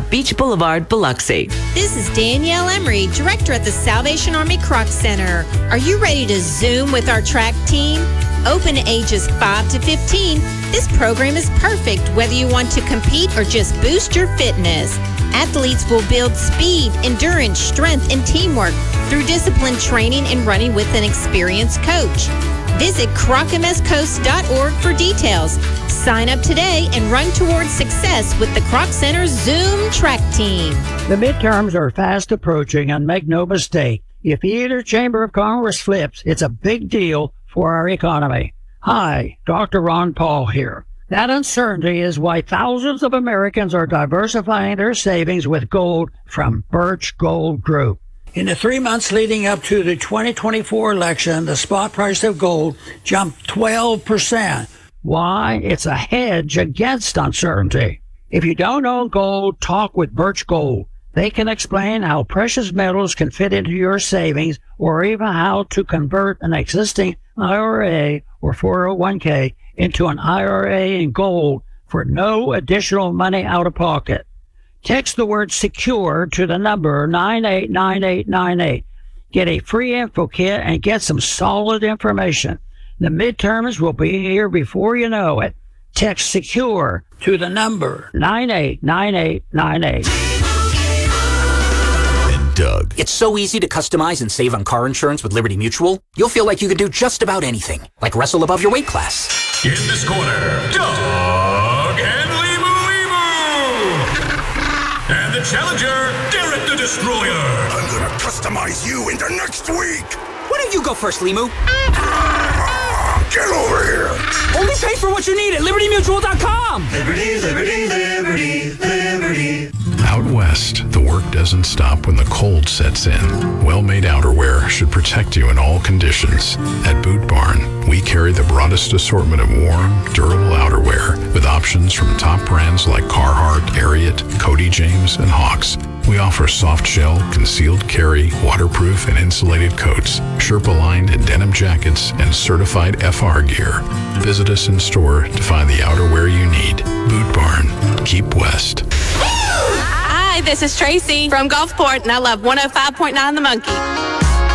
Plaza, Beach Boulevard, Biloxi. This is Danielle Emery, Director at the Salvation Army Croc Center. Are you ready to Zoom with our track team? Open ages 5 to 15, this program is perfect whether you want to compete or just boost your fitness. Athletes will build speed, endurance, strength, and teamwork through disciplined training and running with an experienced coach. Visit crocmscoast.org for details. Sign up today and run towards success with the Croc Center Zoom track team. The midterms are fast approaching, and make no mistake, if either chamber of Congress flips, it's a big deal for our economy. Hi, Dr. Ron Paul here. That uncertainty is why thousands of Americans are diversifying their savings with gold from Birch Gold Group. In the 3 months leading up to the 2024 election, the spot price of gold jumped 12%. Why? It's a hedge against uncertainty. If you don't own gold, talk with Birch Gold. They can explain how precious metals can fit into your savings, or even how to convert an existing IRA or 401k into an IRA in gold for no additional money out of pocket. Text the word SECURE to the number 989898. Get a free info kit and get some solid information. The midterms will be here before you know it. Text SECURE to the number 989898. Doug. It's so easy to customize and save on car insurance with Liberty Mutual. You'll feel like you could do just about anything, like wrestle above your weight class. In this corner, Doug and Limu. And the challenger, Derek the Destroyer. I'm gonna customize you into next week. Why don't you go first, Limu? Get over here. Only pay for what you need at LibertyMutual.com. Liberty, liberty, liberty, liberty. Out west, the work doesn't stop when the cold sets in. Well-made outerwear should protect you in all conditions. At Boot Barn, we carry the broadest assortment of warm, durable outerwear with options from top brands like Carhartt, Ariat, Cody James, and Hawks. We offer soft shell, concealed carry, waterproof and insulated coats, Sherpa-lined and denim jackets, and certified FR gear. Visit us in store to find the outerwear you need. Boot Barn. Keep west. Hi, this is Tracy from Gulfport, and I love 105.9 The Monkey.